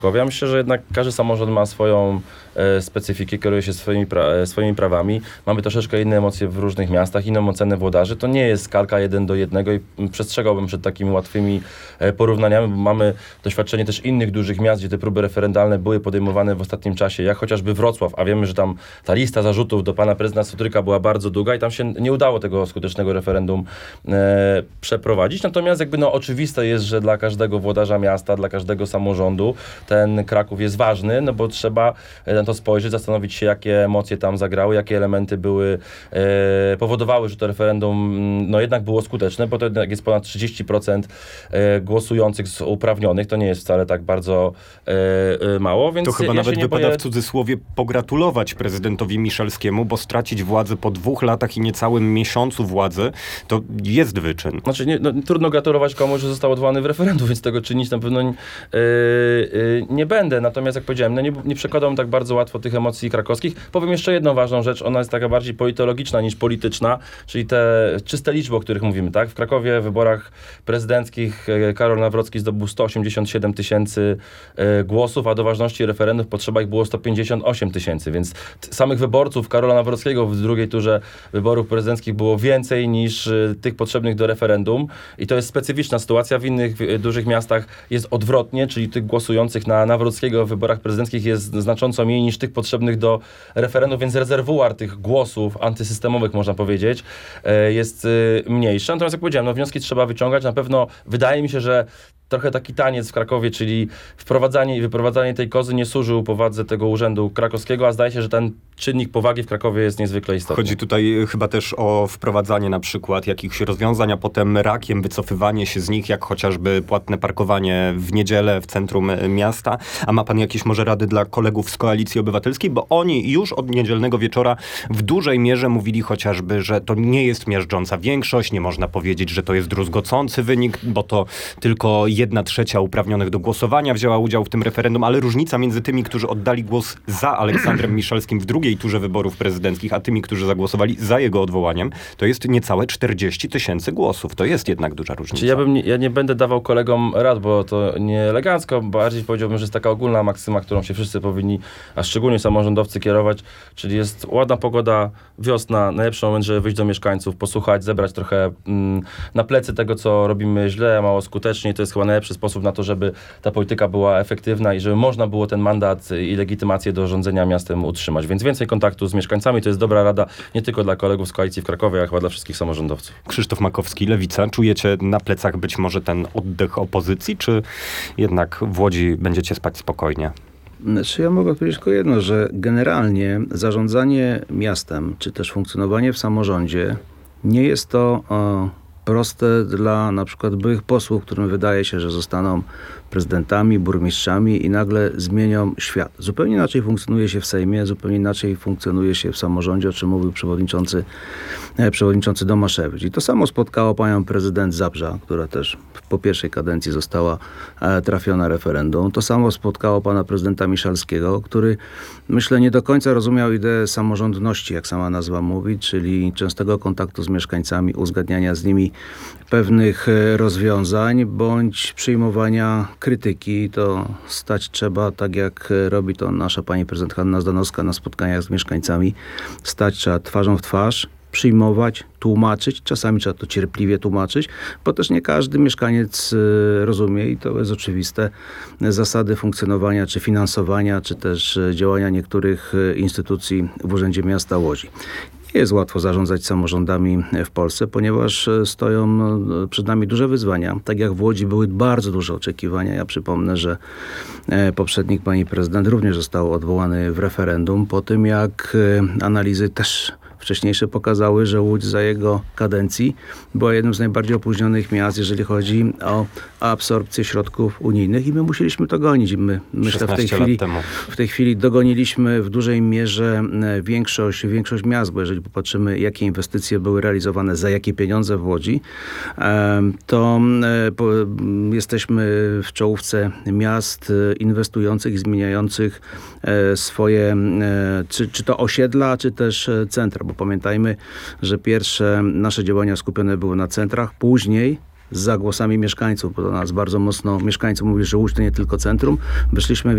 Ja myślę, że jednak każdy samorząd ma swoją specyfikę, kieruje się swoimi prawami. Mamy troszeczkę inne emocje w różnych miastach, inną ocenę włodarzy. To nie jest kalka 1:1 i przestrzegałbym przed takimi łatwymi porównaniami, bo mamy doświadczenie też innych dużych miast, gdzie te próby referendalne były podejmowane w ostatnim czasie, jak chociażby Wrocław, a wiemy, że tam ta lista zarzutów do pana prezydenta Sutryka była bardzo długa i tam się nie udało tego skutecznego referendum przeprowadzić. Natomiast oczywiste jest, że dla każdego włodarza miasta, dla każdego samorządu ten Kraków jest ważny, no bo trzeba na to spojrzeć, zastanowić się, jakie emocje tam zagrały, jakie elementy powodowały, że to referendum jednak było skuteczne, bo to jednak jest ponad 30% głosujących uprawnionych, to nie jest wcale tak bardzo mało, więc to chyba nawet wypada boję... w cudzysłowie pogratulować prezydentowi Miszalskiemu, bo stracić władzę po 2 latach i niecałym miesiącu władzy, to jest wyczyn. Znaczy, trudno gratulować komuś, że został odwołany w referendum, więc tego czynić na pewno nie będę. Natomiast, jak powiedziałem, nie przekładam tak bardzo łatwo tych emocji krakowskich. Powiem jeszcze jedną ważną rzecz, ona jest taka bardziej politologiczna niż polityczna, czyli te czyste liczby, o których mówimy, tak? W Krakowie w wyborach prezydenckich Karol Nawrocki zdobył 187 000 głosów, a do ważności referendów potrzeba ich było 158 000, więc samych wyborców Karola Nawrockiego w drugiej turze wyborów prezydenckich było więcej niż tych potrzebnych do referendum i to jest specyficzna sytuacja. W innych dużych miastach jest odwrotnie, czyli tych głosujących na Nawrockiego w wyborach prezydenckich jest znacząco mniej niż tych potrzebnych do referendum, więc rezerwuar tych głosów antysystemowych, można powiedzieć, jest mniejszy. Natomiast, jak powiedziałem, wnioski trzeba wyciągać. Na pewno wydaje mi się, że trochę taki taniec w Krakowie, czyli wprowadzanie i wyprowadzanie tej kozy nie służył powadze tego urzędu krakowskiego, a zdaje się, że ten czynnik powagi w Krakowie jest niezwykle istotny. Chodzi tutaj chyba też o wprowadzanie na przykład jakichś rozwiązań, a potem rakiem wycofywanie się z nich, jak chociażby płatne parkowanie w niedzielę w centrum miasta. A ma pan jakieś może rady dla kolegów z Koalicji Obywatelskiej? Bo oni już od niedzielnego wieczora w dużej mierze mówili chociażby, że to nie jest miażdżąca większość, nie można powiedzieć, że to jest druzgocący wynik, bo to tylko 1/3 uprawnionych do głosowania wzięła udział w tym referendum, ale różnica między tymi, którzy oddali głos za Aleksandrem Miszalskim w drugiej turze wyborów prezydenckich, a tymi, którzy zagłosowali za jego odwołaniem, to jest niecałe 40 000 głosów. To jest jednak duża różnica. Ja nie będę dawał kolegom rad, bo to nie elegancko, bardziej powiedziałbym, że jest taka ogólna maksyma, którą się wszyscy powinni, a szczególnie samorządowcy kierować, czyli jest ładna pogoda, wiosna, najlepszy moment, żeby wyjść do mieszkańców, posłuchać, zebrać trochę na plecy tego, co robimy źle, mało skutecznie. To jest chyba najlepszy sposób na to, żeby ta polityka była efektywna i żeby można było ten mandat i legitymację do rządzenia miastem utrzymać. Więc więcej kontaktu z mieszkańcami to jest dobra rada nie tylko dla kolegów z Koalicji w Krakowie, a chyba dla wszystkich samorządowców. Krzysztof Makowski, Lewica. Czujecie na plecach być może ten oddech opozycji, czy jednak w Łodzi będziecie spać spokojnie? Znaczy ja mogę powiedzieć tylko jedno, że generalnie zarządzanie miastem, czy też funkcjonowanie w samorządzie nie jest to proste dla na przykład byłych posłów, którym wydaje się, że zostaną prezydentami, burmistrzami i nagle zmienią świat. Zupełnie inaczej funkcjonuje się w Sejmie, zupełnie inaczej funkcjonuje się w samorządzie, o czym mówił przewodniczący Domaszewicz. I to samo spotkało panią prezydent Zabrza, która też po pierwszej kadencji została trafiona referendum. To samo spotkało pana prezydenta Miszalskiego, który, myślę, nie do końca rozumiał ideę samorządności, jak sama nazwa mówi, czyli częstego kontaktu z mieszkańcami, uzgadniania z nimi pewnych rozwiązań, bądź przyjmowania krytyki. To stać trzeba, tak jak robi to nasza pani prezydent Hanna Zdanowska na spotkaniach z mieszkańcami. Stać trzeba twarzą w twarz, przyjmować, tłumaczyć. Czasami trzeba to cierpliwie tłumaczyć, bo też nie każdy mieszkaniec rozumie i to jest oczywiste zasady funkcjonowania, czy finansowania, czy też działania niektórych instytucji w Urzędzie Miasta Łodzi. Nie jest łatwo zarządzać samorządami w Polsce, ponieważ stoją przed nami duże wyzwania. Tak jak w Łodzi były bardzo duże oczekiwania. Ja przypomnę, że poprzednik pani prezydent również został odwołany w referendum po tym, jak analizy też wcześniejsze pokazały, że Łódź za jego kadencji była jednym z najbardziej opóźnionych miast, jeżeli chodzi o absorpcję środków unijnych i my musieliśmy to gonić. My myślę w tej chwili dogoniliśmy w dużej mierze większość miast, bo jeżeli popatrzymy, jakie inwestycje były realizowane, za jakie pieniądze w Łodzi, to jesteśmy w czołówce miast inwestujących i zmieniających swoje, czy to osiedla, czy też centra, bo pamiętajmy, że pierwsze nasze działania skupione były na centrach, później za głosami mieszkańców, bo do nas bardzo mocno mieszkańcy mówili, że Łódź to nie tylko centrum. Wyszliśmy